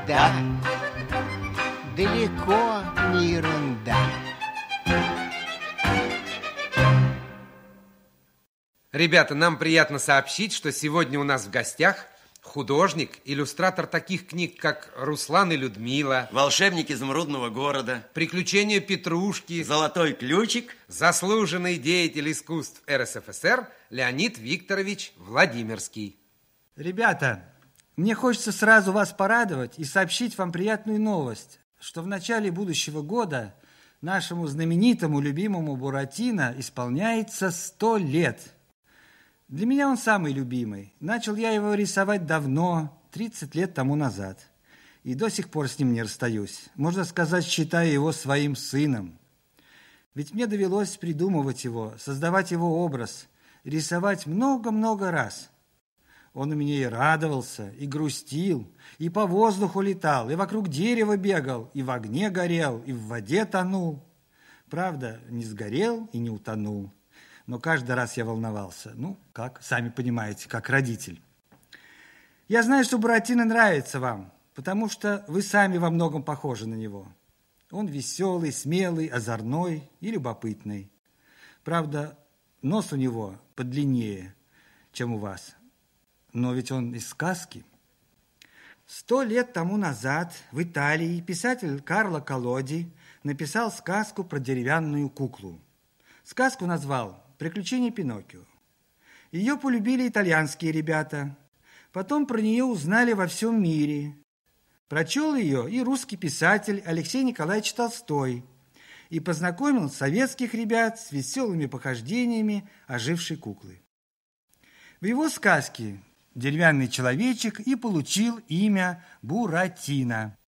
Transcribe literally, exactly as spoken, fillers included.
Да, далеко не ерунда. Ребята, нам приятно сообщить, что сегодня у нас в гостях художник, иллюстратор таких книг, как «Руслан и Людмила», «Волшебник изумрудного города», «Приключения Петрушки», «Золотой ключик», заслуженный деятель искусств эр эс эф эс эр Леонид Викторович Владимирский. Ребята, мне хочется сразу вас порадовать и сообщить вам приятную новость, что в начале будущего года нашему знаменитому любимому Буратино исполняется сто лет. Для меня он самый любимый. Начал я его рисовать давно, тридцать лет тому назад. И до сих пор с ним не расстаюсь. Можно сказать, считаю его своим сыном. Ведь мне довелось придумывать его, создавать его образ, рисовать много-много раз. Он у меня и радовался, и грустил, и по воздуху летал, и вокруг дерева бегал, и в огне горел, и в воде тонул. Правда, не сгорел и не утонул. Но каждый раз я волновался. Ну, как, сами понимаете, как родитель. Я знаю, что Буратино нравится вам, потому что вы сами во многом похожи на него. Он веселый, смелый, озорной и любопытный. Правда, нос у него подлиннее, чем у вас. Но ведь он из сказки. Сто лет тому назад в Италии писатель Карло Колоди написал сказку про деревянную куклу. Сказку назвал «Приключения Пиноккио». Ее полюбили итальянские ребята. Потом про нее узнали во всем мире. Прочел ее и русский писатель Алексей Николаевич Толстой и познакомил советских ребят с веселыми похождениями ожившей куклы. В его сказке деревянный человечек и получил имя Буратино.